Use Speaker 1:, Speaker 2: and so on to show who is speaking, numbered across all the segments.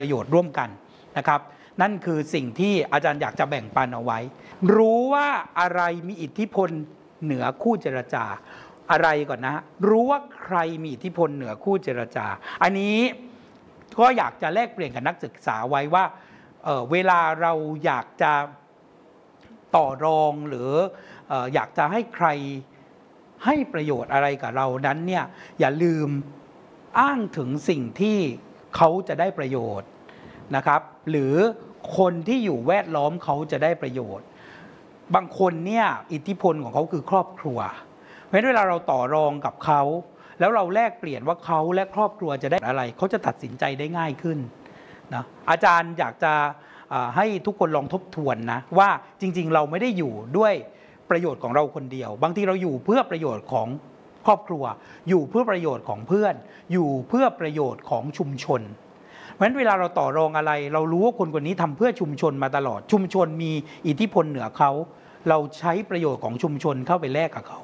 Speaker 1: ประโยชน์ร่วมกันนะครับนั่นคือสิ่งที่อาจารย์อยากจะแบ่งปันเอาไว้รู้ว่าอะไรมีอิทธิพลเหนือคู่เจรจาอะไรก่อนนะรู้ว่าใครมีอิทธิพลเหนือคู่เจรจาอันนี้ก็อยากจะแลกเปลี่ยนกับนักศึกษาไว้ว่าเวลาเราอยากจะต่อรองหรืออยากจะให้ใครให้ประโยชน์อะไรกับเรานั้นเนี่ยอย่าลืมอ้างถึงสิ่งที่เขาจะได้ประโยชน์นะครับหรือคนที่อยู่แวดล้อมเขาจะได้ประโยชน์บางคนเนี่ยอิทธิพลของเขาคือครอบครัวเพราะฉะนั้นเวลาเราต่อรองกับเขาแล้วเราแลกเปลี่ยนว่าเขาและครอบครัวจะได้อะไรเขาจะตัดสินใจได้ง่ายขึ้นนะอาจารย์อยากจะให้ทุกคนลองทบทวนนะว่าจริงๆเราไม่ได้อยู่ด้วยประโยชน์ของเราคนเดียวบางทีเราอยู่เพื่อประโยชน์ของครอบครัวอยู่เพื่อประโยชน์ของเพื่อนอยู่เพื่อประโยชน์ของชุมชนเพราะฉะนั้นเวลาเราต่อรองอะไรเรารู้ว่าคนคนนี้ทำเพื่อชุมชนมาตลอดชุมชนมีอิทธิพลเหนือเขาเราใช้ประโยชน์ของชุมชนเข้าไปแลกกับเขา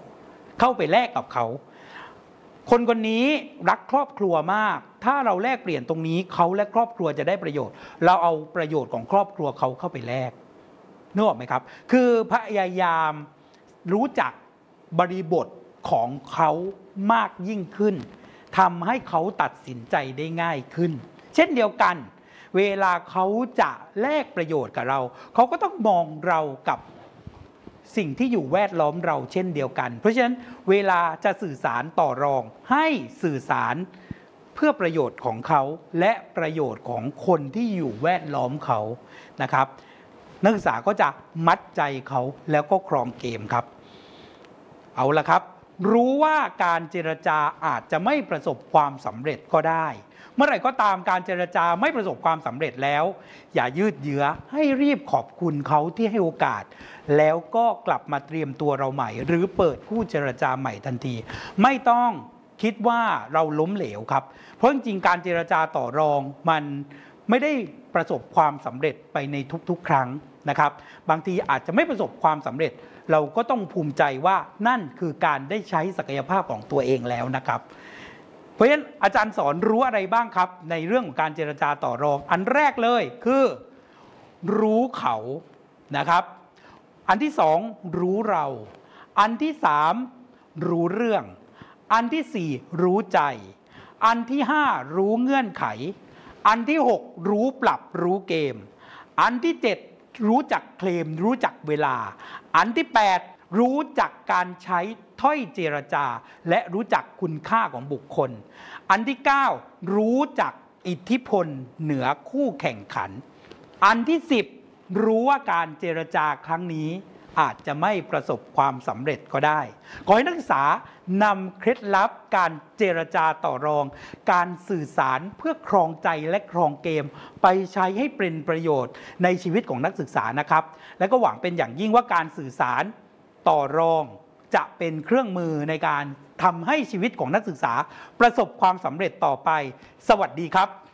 Speaker 1: คนคนนี้รักครอบครัวมากถ้าเราแลกเปลี่ยนตรงนี้เขาและครอบครัวจะได้ประโยชน์เราเอาประโยชน์ของครอบครัวเขาเข้าไปแลกนึกออกไหมครับคือพยายามรู้จักบริบทของเขามากยิ่งขึ้นทำให้เขาตัดสินใจได้ง่ายขึ้นเช่นเดียวกันเวลาเขาจะแลกประโยชน์กับเราเขาก็ต้องมองเรากับสิ่งที่อยู่แวดล้อมเราเช่นเดียวกันเพราะฉะนั้นเวลาจะสื่อสารต่อรองให้สื่อสารเพื่อประโยชน์ของเขาและประโยชน์ของคนที่อยู่แวดล้อมเขานะครับนักศึกษาก็จะมัดใจเขาแล้วก็ครองเกมครับเอาละครับรู้ว่าการเจรจาอาจจะไม่ประสบความสำเร็จก็ได้เมื่อไหร่ก็ตามการเจรจาไม่ประสบความสำเร็จแล้วอย่ายืดเยื้อให้รีบขอบคุณเขาที่ให้โอกาสแล้วก็กลับมาเตรียมตัวเราใหม่หรือเปิดคู่เจรจาใหม่ทันทีไม่ต้องคิดว่าเราล้มเหลวครับเพราะจริงๆการเจรจาต่อรองมันไม่ได้ประสบความสำเร็จไปในทุกๆครั้งนะครับบางทีอาจจะไม่ประสบความสำเร็จเราก็ต้องภูมิใจว่านั่นคือการได้ใช้ศักยภาพของตัวเองแล้วนะครับเพราะฉะนั้นอาจารย์สอนรู้อะไรบ้างครับในเรื่องของการเจรจาต่อรองอันแรกเลยคือรู้เขานะครับอันที่สองรู้เราอันที่สามรู้เรื่องอันที่สี่รู้ใจอันที่ห้ารู้เงื่อนไขอันที่หกรู้ปรับรู้เกมอันที่เจ็ดรู้จักเคลมรู้จักเวลาอันที่แปดรู้จักการใช้ถ้อยเจรจาและรู้จักคุณค่าของบุคคลอันที่9รู้จักอิทธิพลเหนือคู่แข่งขันอันที่10รู้ว่าการเจรจาครั้งนี้อาจจะไม่ประสบความสำเร็จก็ได้ขอให้นักศึกษานำเคล็ดลับการเจรจาต่อรองการสื่อสารเพื่อครองใจและครองเกมไปใช้ให้เป็นประโยชน์ในชีวิตของนักศึกษานะครับและก็หวังเป็นอย่างยิ่งว่าการสื่อสารต่อรองจะเป็นเครื่องมือในการทำให้ชีวิตของนักศึกษาประสบความสำเร็จต่อไปสวัสดีครับ